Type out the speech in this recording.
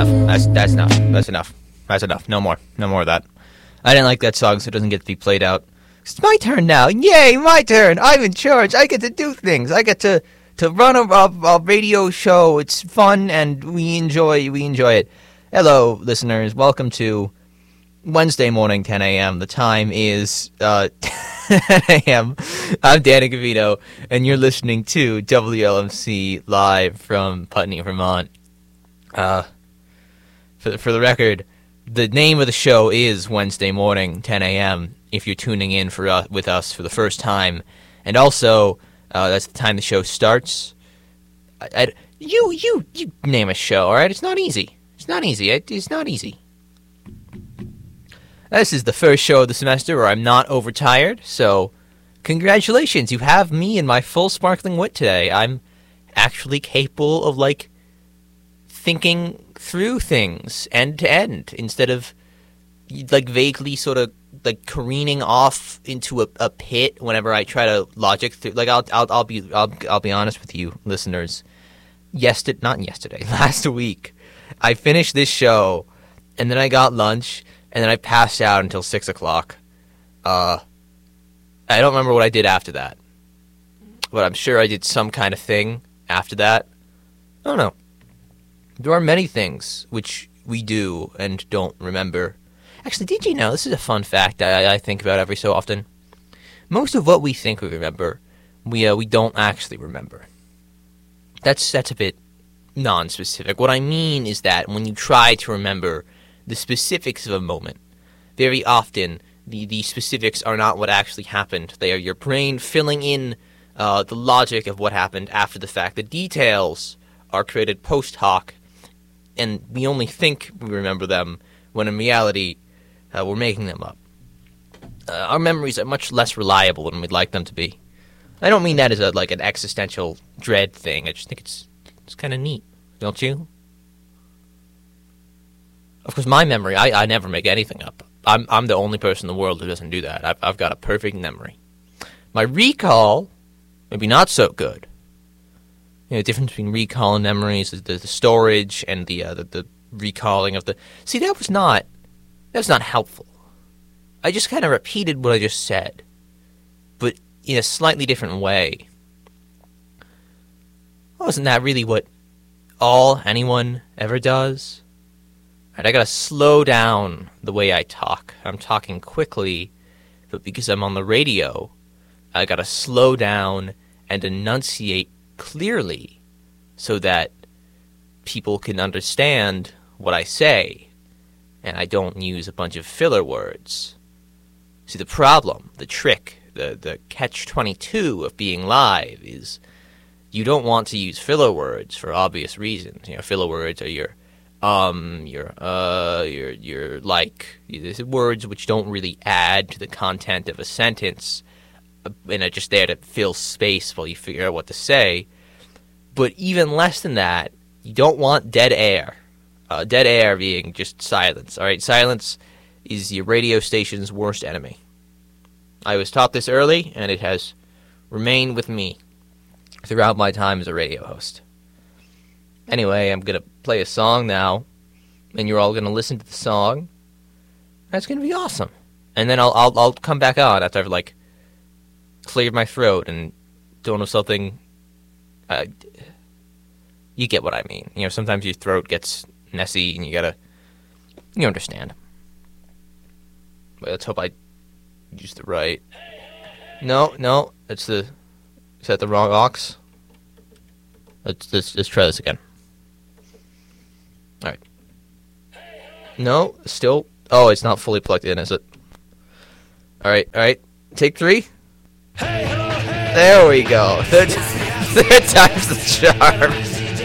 enough. That's enough. That's enough. That's enough. No more. No more of that. I didn't like that song, so it doesn't get to be played out. It's my turn now. Yay, my turn. I'm in charge. I get to do things. I get to run a radio show. It's fun, and we enjoy it. Hello, listeners. Welcome to Wednesday morning, 10 a.m. The time is 10 a.m. I'm Danny Gavino, and you're listening to WLMC live from Putney, Vermont. For the record, the name of the show is Wednesday morning, 10 a.m. if you're tuning in with us for the first time. And also, that's the time the show starts. You name a show, all right? It's not easy. It's not easy. It's not easy. This is the first show of the semester where I'm not overtired, so congratulations. You have me in my full sparkling wit today. I'm actually capable of, thinking through things end to end instead of, vaguely sort of, careening off into a pit whenever I try to logic through. I'll be honest with you, listeners. Last week, I finished this show, and then I got lunch, and then I passed out until 6 o'clock. I don't remember what I did after that. But I'm sure I did some kind of thing after that. I don't know. There are many things which we do and don't remember. Actually, did you know, this is a fun fact I think about every so often. Most of what we think we remember, we don't actually remember. That's a bit non-specific. What I mean is that when you try to remember the specifics of a moment, very often the specifics are not what actually happened. They are your brain filling in the logic of what happened after the fact. The details are created post hoc, and we only think we remember them when in reality we're making them up. Our memories are much less reliable than we'd like them to be. I don't mean that as an existential dread thing. I just think it's kind of neat, don't you? Of course, my memory, I never make anything up. I'm the only person in the world who doesn't do that. I've got a perfect memory. My recall, maybe not so good. The difference between recall and memory is the storage and the recalling of the... See, that was not helpful. I just kind of repeated what I just said, but in a slightly different way. Wasn't that really what anyone ever does? I gotta slow down the way I talk. I'm talking quickly, but because I'm on the radio, I gotta slow down and enunciate clearly so that people can understand what I say, and I don't use a bunch of filler words. See, the problem, the trick, the catch-22 of being live is you don't want to use filler words for obvious reasons. Filler words are your words which don't really add to the content of a sentence and are just there to fill space while you figure out what to say. But even less than that, you don't want dead air. Dead air being just silence. All right, silence is your radio station's worst enemy. I was taught this early, and it has remained with me throughout my time as a radio host. Anyway, I'm going to play a song now, and you're all going to listen to the song. That's going to be awesome. And then I'll come back on after I've, cleared my throat and don't know something. You get what I mean. Sometimes your throat gets messy, and you understand. But let's hope I used it right. No, is that the wrong aux? Let's try this again. Alright. No, still... Oh, it's not fully plugged in, is it? Alright. Take 3. There we go. Third time's the charm.